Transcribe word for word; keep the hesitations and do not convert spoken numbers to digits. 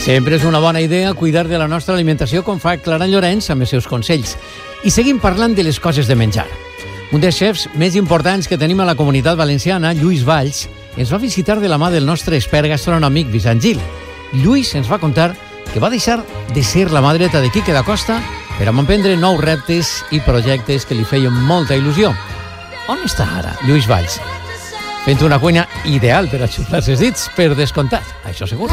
Sempre és una bona idea cuidar de la nostra alimentació, com fa Clara Llorenç amb els seus consells. I seguim parlant de les coses de menjar. Un dels xefs més importants que tenim a la comunitat valenciana, Lluís Valls, ens va visitar de la mà del nostre expert gastronòmic Vicent Gil. Lluís ens va contar que va deixar de ser la mà dreta de Quique da Costa per a emprendre nous reptes i projectes que li feien molta il·lusió. On està ara Lluís Valls? Fent una cuina ideal per a xuplar els dits, per descomptat, això segur.